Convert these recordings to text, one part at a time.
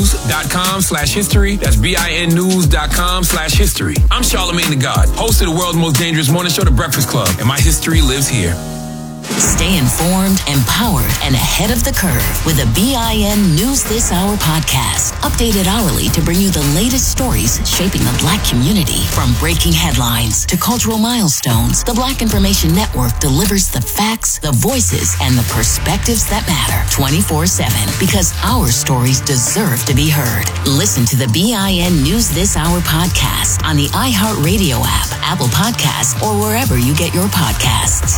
BINnews.com/history. That's BINnews.com/history. I'm Charlamagne the God, host of the world's most dangerous morning show, The Breakfast Club, and my history lives here. Stay informed, empowered, and ahead of the curve with the BIN News This Hour podcast. Updated hourly to bring you the latest stories shaping the Black community. From breaking headlines to cultural milestones, the Black Information Network delivers the facts, the voices, and the perspectives that matter 24/7 because our stories deserve to be heard. Listen to the BIN News This Hour podcast on the iHeartRadio app, Apple Podcasts, or wherever you get your podcasts.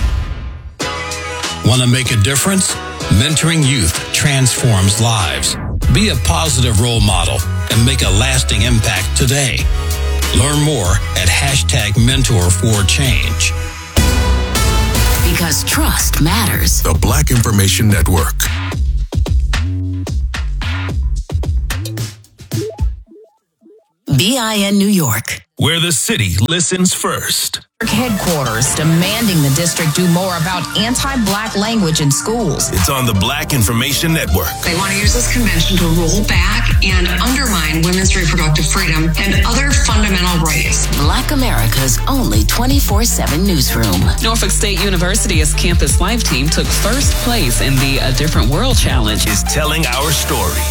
Want to make a difference? Mentoring youth transforms lives. Be a positive role model and make a lasting impact today. Learn more at #MentorForChange. Because trust matters. The Black Information Network. BIN New York, where the city listens first. Headquarters demanding the district do more about anti-Black language in schools. It's on the Black Information Network. They want to use this convention to roll back and undermine women's reproductive freedom and other fundamental rights. Black America's only 24/7 newsroom. Norfolk State University's Campus Life team took first place in the A Different World Challenge. Is telling our story.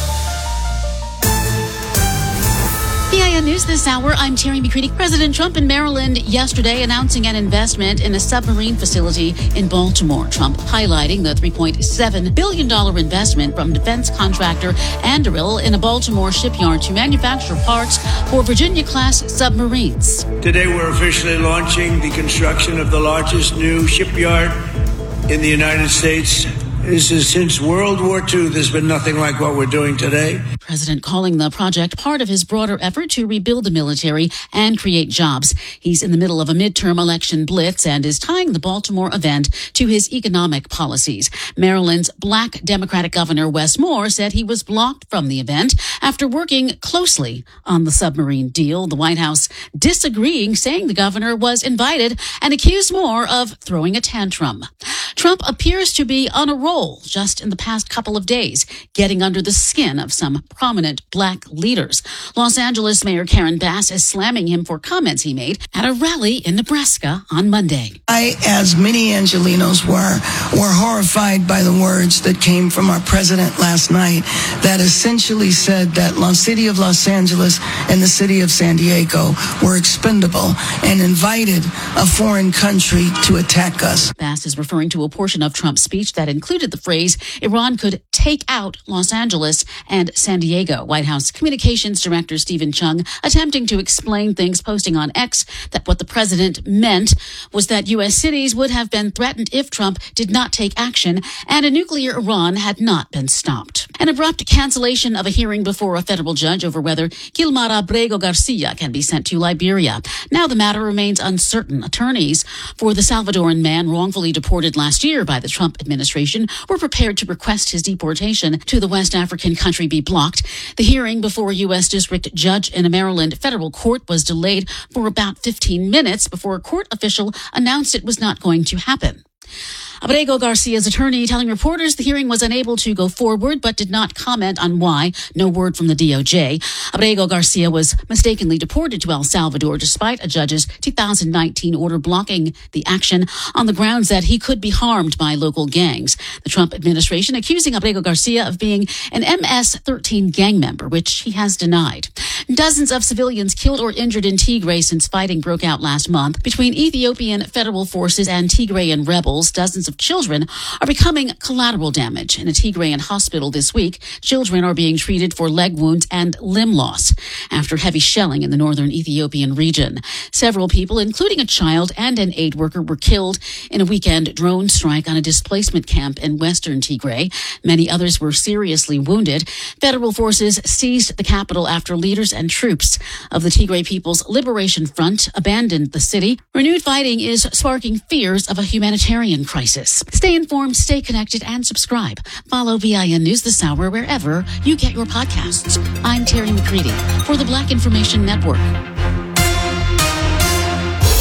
BIN News This Hour, I'm Terry McCready. President Trump in Maryland yesterday announcing an investment in a submarine facility in Baltimore. Trump highlighting the $3.7 billion investment from defense contractor Anduril in a Baltimore shipyard to manufacture parts for Virginia-class submarines. Today we're officially launching the construction of the largest new shipyard in the United States. This is since World War II. There's been nothing like what we're doing today. President calling the project part of his broader effort to rebuild the military and create jobs. He's in the middle of a midterm election blitz and is tying the Baltimore event to his economic policies. Maryland's Black Democratic Governor Wes Moore said he was blocked from the event after working closely on the submarine deal. The White House disagreeing, saying the governor was invited, and accused Moore of throwing a tantrum. Trump appears to be on a roll just in the past couple of days, getting under the skin of some prominent Black leaders. Los Angeles Mayor Karen Bass is slamming him for comments he made at a rally in Nebraska on Monday. I, as many Angelenos were horrified by the words that came from our president last night that essentially said that the city of Los Angeles and the city of San Diego were expendable and invited a foreign country to attack us. Bass is referring to a portion of Trump's speech that included the phrase Iran could take out Los Angeles and San Diego. White House Communications Director Stephen Chung attempting to explain things, posting on X that what the president meant was that U.S. cities would have been threatened if Trump did not take action and a nuclear Iran had not been stopped. An abrupt cancellation of a hearing before a federal judge over whether Gilmar Abrego Garcia can be sent to Liberia. Now the matter remains uncertain. Attorneys for the Salvadoran man wrongfully deported last year by the Trump administration were prepared to request his deportation to the West African country be blocked. The hearing before a U.S. district judge in a Maryland federal court was delayed for about 15 minutes before a court official announced it was not going to happen. Abrego Garcia's attorney telling reporters the hearing was unable to go forward but did not comment on why. No word from the DOJ. Abrego Garcia was mistakenly deported to El Salvador despite a judge's 2019 order blocking the action on the grounds that he could be harmed by local gangs. The Trump administration accusing Abrego Garcia of being an MS-13 gang member, which he has denied. Dozens of civilians killed or injured in Tigray since fighting broke out last month between Ethiopian federal forces and Tigrayan rebels. Dozens of children are becoming collateral damage. In a Tigrayan hospital this week, children are being treated for leg wounds and limb loss after heavy shelling in the northern Ethiopian region. Several people, including a child and an aid worker, were killed in a weekend drone strike on a displacement camp in western Tigray. Many others were seriously wounded. Federal forces seized the capital after leaders and troops of the Tigray People's Liberation Front abandoned the city. Renewed fighting is sparking fears of a humanitarian crisis. Stay informed, stay connected, and subscribe. Follow BIN News This Hour wherever you get your podcasts. I'm Terry McCready for the Black Information Network.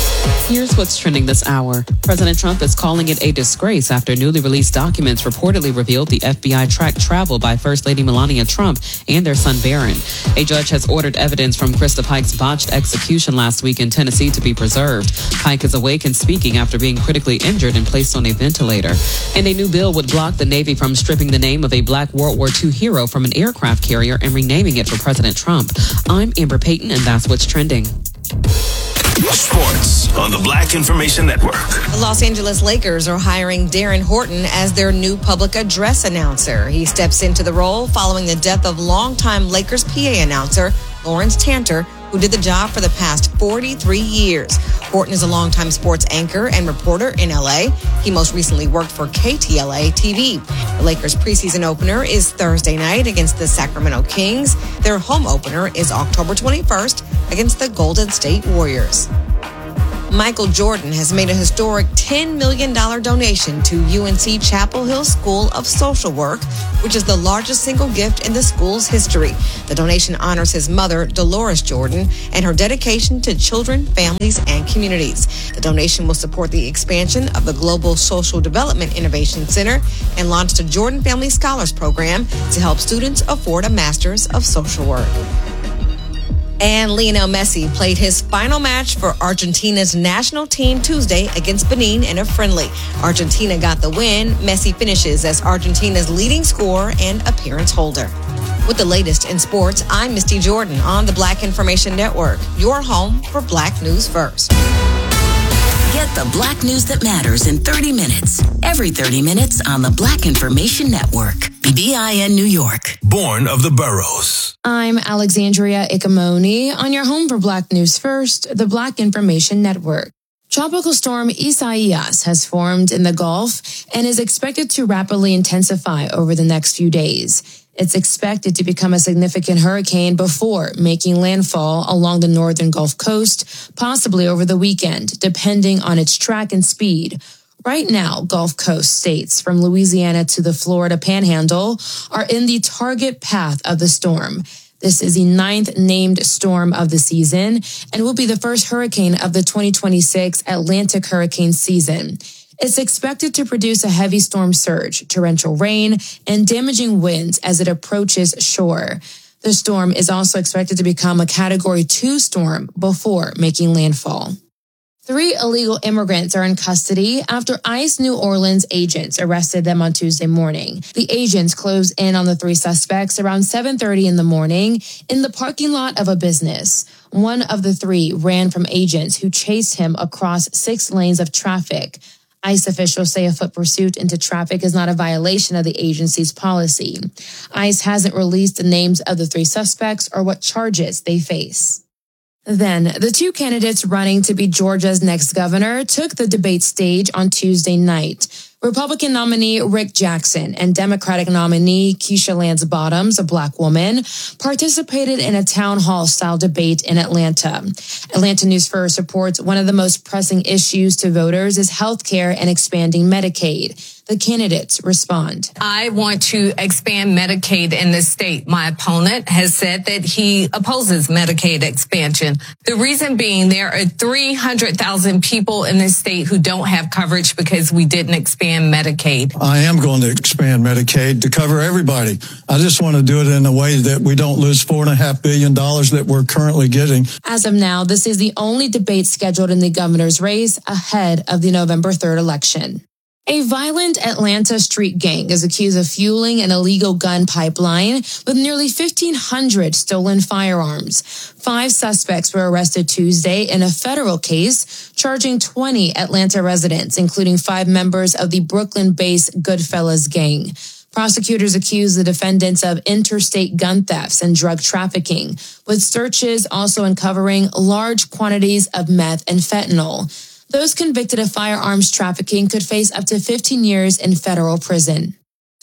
Here's what's trending this hour. President Trump is calling it a disgrace after newly released documents reportedly revealed the FBI tracked travel by First Lady Melania Trump and their son Barron. A judge has ordered evidence from Krista Pike's botched execution last week in Tennessee to be preserved. Pike is awake and speaking after being critically injured and placed on a ventilator. And a new bill would block the Navy from stripping the name of a black World War II hero from an aircraft carrier and renaming it for President Trump. I'm Amber Payton, and that's what's trending. Sports on the Black Information Network. The Los Angeles Lakers are hiring Darren Horton as their new public address announcer. He steps into the role following the death of longtime Lakers PA announcer Lawrence Tanter, who did the job for the past 43 years. Horton is a longtime sports anchor and reporter in LA. He most recently worked for KTLA TV. The Lakers' preseason opener is Thursday night against the Sacramento Kings. Their home opener is October 21st against the Golden State Warriors. Michael Jordan has made a historic $10 million donation to UNC Chapel Hill School of Social Work, which is the largest single gift in the school's history. The donation honors his mother, Dolores Jordan, and her dedication to children, families, and communities. The donation will support the expansion of the Global Social Development Innovation Center and launch the Jordan Family Scholars Program to help students afford a Master's of Social Work. And Lionel Messi played his final match for Argentina's national team Tuesday against Benin in a friendly. Argentina got the win. Messi finishes as Argentina's leading scorer and appearance holder. With the latest in sports, I'm Misty Jordan on the Black Information Network, your home for Black News First. Get the Black news that matters in 30 minutes. Every 30 minutes on the Black Information Network. BIN New York. Born of the boroughs. I'm Alexandria Ikamoni on your home for Black News First, the Black Information Network. Tropical storm Isaias has formed in the Gulf and is expected to rapidly intensify over the next few days. It's expected to become a significant hurricane before making landfall along the northern Gulf Coast, possibly over the weekend, depending on its track and speed. Right now, Gulf Coast states from Louisiana to the Florida Panhandle are in the target path of the storm. This is the 9th named storm of the season and will be the first hurricane of the 2026 Atlantic hurricane season. It's expected to produce a heavy storm surge, torrential rain, and damaging winds as it approaches shore. The storm is also expected to become a Category 2 storm before making landfall. 3 illegal immigrants are in custody after ICE New Orleans agents arrested them on Tuesday morning. The agents closed in on the 3 suspects around 7:30 in the morning in the parking lot of a business. One of the 3 ran from agents who chased him across 6 lanes of traffic. ICE officials say a foot pursuit into traffic is not a violation of the agency's policy. ICE hasn't released the names of the 3 suspects or what charges they face. Then, the 2 candidates running to be Georgia's next governor took the debate stage on Tuesday night. Republican nominee Rick Jackson and Democratic nominee Keisha Lance Bottoms, a black woman, participated in a town hall-style debate in Atlanta. Atlanta News First reports one of the most pressing issues to voters is health care and expanding Medicaid. The candidates respond. I want to expand Medicaid in this state. My opponent has said that he opposes Medicaid expansion. The reason being there are 300,000 people in this state who don't have coverage because we didn't expand Medicaid. I am going to expand Medicaid to cover everybody. I just want to do it in a way that we don't lose $4.5 billion that we're currently getting. As of now, this is the only debate scheduled in the governor's race ahead of the November 3rd election. A violent Atlanta street gang is accused of fueling an illegal gun pipeline with nearly 1,500 stolen firearms. 5 suspects were arrested Tuesday in a federal case charging 20 Atlanta residents, including 5 members of the Brooklyn-based Goodfellas gang. Prosecutors accuse the defendants of interstate gun thefts and drug trafficking, with searches also uncovering large quantities of meth and fentanyl. Those convicted of firearms trafficking could face up to 15 years in federal prison.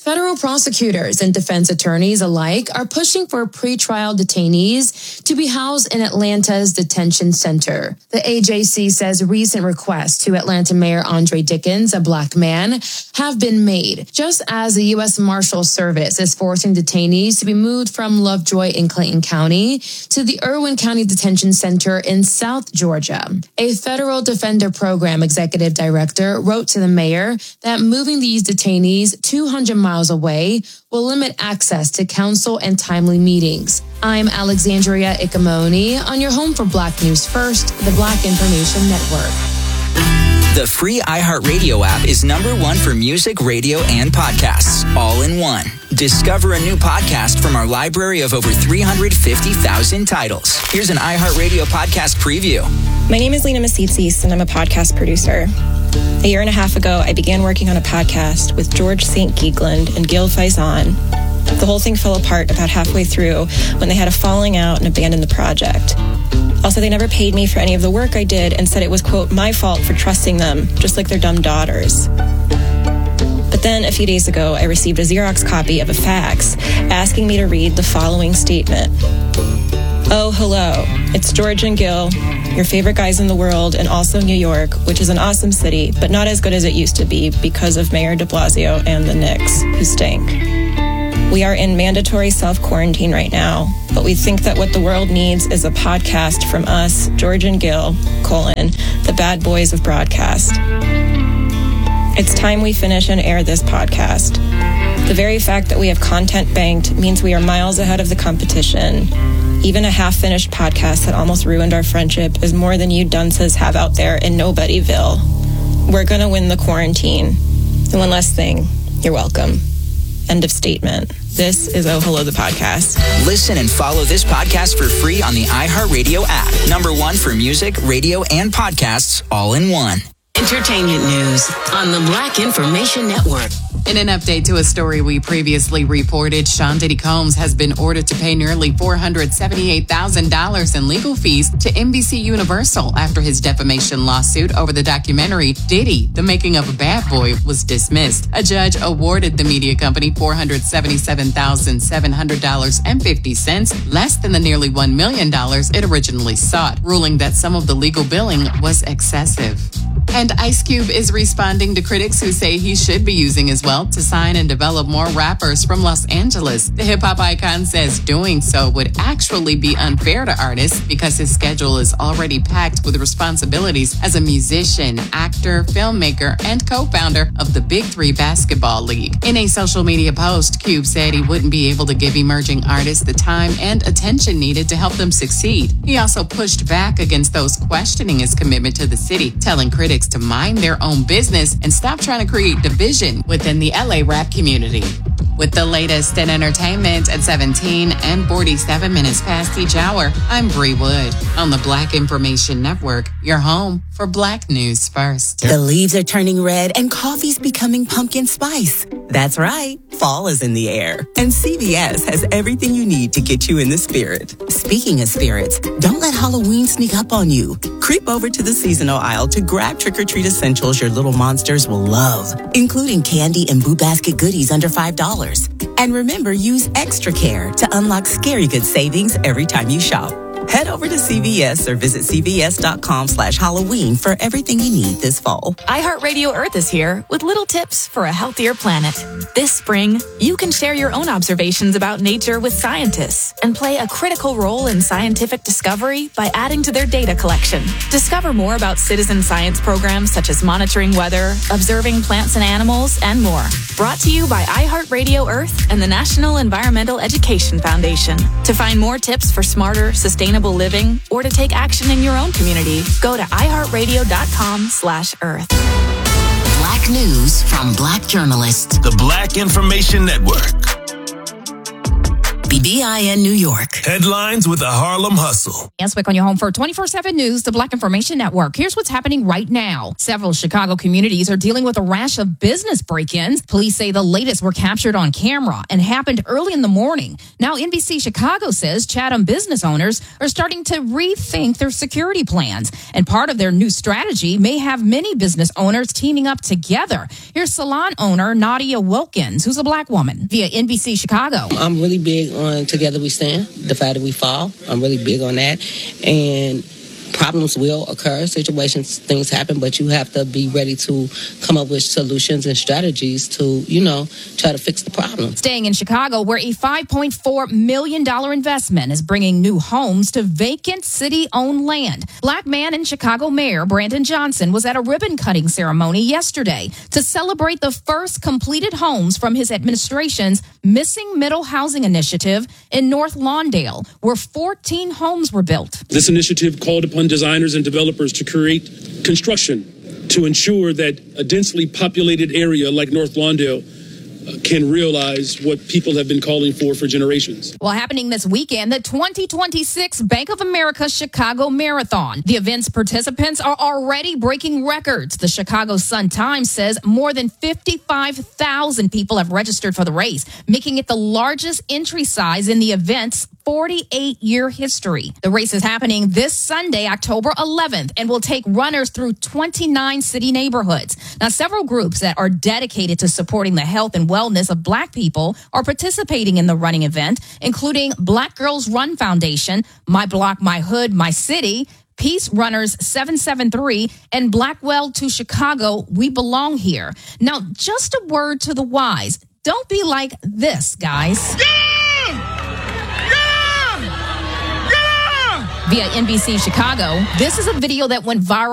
Federal prosecutors and defense attorneys alike are pushing for pretrial detainees to be housed in Atlanta's detention center. The AJC says recent requests to Atlanta Mayor Andre Dickens, a black man, have been made, just as the U.S. Marshals Service is forcing detainees to be moved from Lovejoy in Clayton County to the Irwin County Detention Center in South Georgia. A federal defender program executive director wrote to the mayor that moving these detainees 200 miles away will limit access to counsel and timely meetings. I'm Alexandria Ikamoni on your home for Black News First, the Black Information Network. The free iHeartRadio app is #1 for music, radio, and podcasts, all in one. Discover a new podcast from our library of over 350,000 titles. Here's an iHeartRadio podcast preview. My name is Lena Masitsis, and I'm a podcast producer. A year and a half ago, I began working on a podcast with George St. Geegland and Gil Faison. The whole thing fell apart about halfway through when they had a falling out and abandoned the project. Also, they never paid me for any of the work I did and said it was, quote, my fault for trusting them, just like their dumb daughters. But then, a few days ago, I received a Xerox copy of a fax asking me to read the following statement. Oh, hello. It's George and Gil, your favorite guys in the world, and also New York, which is an awesome city, but not as good as it used to be because of Mayor de Blasio and the Knicks, who stink. We are in mandatory self-quarantine right now, but we think that what the world needs is a podcast from us, George and Gil, the bad boys of broadcast. It's time we finish and air this podcast. The very fact that we have content banked means we are miles ahead of the competition. Even a half-finished podcast that almost ruined our friendship is more than you dunces have out there in Nobodyville. We're going to win the quarantine. And one last thing, you're welcome. End of statement. This is Oh Hello, the podcast. Listen and follow this podcast for free on the iHeartRadio app. #1 for music, radio, and podcasts, all in one. Entertainment news on the Black Information Network. In an update to a story we previously reported, Sean Diddy Combs has been ordered to pay nearly $478,000 in legal fees to NBC Universal after his defamation lawsuit over the documentary Diddy, The Making of a Bad Boy, was dismissed. A judge awarded the media company $477,700.50, less than the nearly $1 million it originally sought, ruling that some of the legal billing was excessive. And Ice Cube is responding to critics who say he should be using his wealth to sign and develop more rappers from Los Angeles. The hip-hop icon says doing so would actually be unfair to artists because his schedule is already packed with responsibilities as a musician, actor, filmmaker, and co-founder of the Big Three Basketball League. In a social media post, Cube said he wouldn't be able to give emerging artists the time and attention needed to help them succeed. He also pushed back against those questioning his commitment to the city, telling critics to mind their own business and stop trying to create division within the LA rap community. With the latest in entertainment at 17 and 47 minutes past each hour, I'm Bree Wood on the Black Information Network, your home for Black News First. The leaves are turning red and coffee's becoming pumpkin spice. That's right. Fall is in the air. And CVS has everything you need to get you in the spirit. Speaking of spirits, don't let Halloween sneak up on you. Creep over to the seasonal aisle to grab trick-or-treat essentials your little monsters will love, including candy and Boo Basket goodies under $5. And remember, use extra care to unlock scary good savings every time you shop. Head over to CVS or visit cvs.com/Halloween for everything you need this fall. iHeartRadio Earth is here with little tips for a healthier planet. This spring, you can share your own observations about nature with scientists and play a critical role in scientific discovery by adding to their data collection. Discover more about citizen science programs such as monitoring weather, observing plants and animals, and more. Brought to you by iHeartRadio Earth and the National Environmental Education Foundation. To find more tips for smarter, sustainable living, or to take action in your own community, go to iHeartRadio.com/Earth. Black news from Black journalists. The Black Information Network. Be BIN New York. Headlines with the Harlem Hustle. Answick on your home for 24/7 News, the Black Information Network. Here's what's happening right now. Several Chicago communities are dealing with a rash of business break-ins. Police say the latest were captured on camera and happened early in the morning. Now, NBC Chicago says Chatham business owners are starting to rethink their security plans. And part of their new strategy may have many business owners teaming up together. Here's salon owner Nadia Wilkins, who's a black woman, via NBC Chicago. I'm really big on Together We Stand, the fight that we fall. I'm really big on that. And problems will occur, situations, things happen, but you have to be ready to come up with solutions and strategies to, try to fix the problem. Staying in Chicago, where a $5.4 million investment is bringing new homes to vacant city-owned land. Black man and Chicago Mayor Brandon Johnson was at a ribbon-cutting ceremony yesterday to celebrate the first completed homes from his administration's Missing Middle Housing Initiative in North Lawndale, where 14 homes were built. This initiative called upon designers and developers to create construction to ensure that a densely populated area like North Lawndale can realize what people have been calling for generations. Well, happening this weekend, the 2026 Bank of America Chicago Marathon. The event's participants are already breaking records. The Chicago Sun-Times says more than 55,000 people have registered for the race, making it the largest entry size in the event's 48-year history. The race is happening this Sunday, October 11th, and will take runners through 29 city neighborhoods. Now, several groups that are dedicated to supporting the health and wellness of black people are participating in the running event, including Black Girls Run Foundation, My Block, My Hood, My City, Peace Runners 773, and Blackwell to Chicago, We Belong Here. Now, just a word to the wise. Don't be like this, guys. Via NBC Chicago, this is a video that went viral